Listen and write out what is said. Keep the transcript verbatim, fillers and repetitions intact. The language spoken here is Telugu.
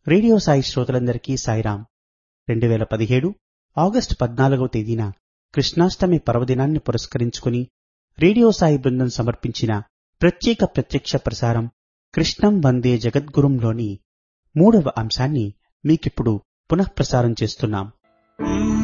రేడియో సాయి శ్రోతలందరికీ సాయిరాం. రెండు వేల పదిహేడు ఆగస్టు పద్నాలుగవ తేదీన కృష్ణాష్టమి పర్వదినాన్ని పురస్కరించుకుని రేడియో సాయి బృందం సమర్పించిన ప్రత్యేక ప్రత్యక్ష ప్రసారం కృష్ణం వందే జగద్గురుంలోని మూడవ అంశాన్ని మీకిప్పుడు పునఃప్రసారం చేస్తున్నాం.